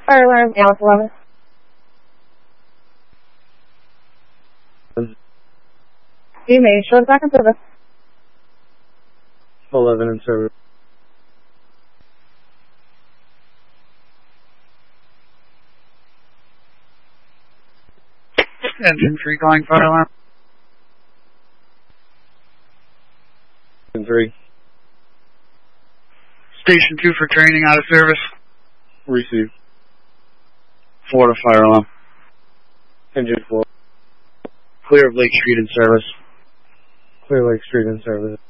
Fire alarm, Alice 11. You may show us back in service. 11 in service. Engine 3 calling fire alarm. Engine 3. Station 2 for training out of service. Receive. Florida fire alarm. Engine 4. Clear of Lake Street in service. Clear Lake Street in service.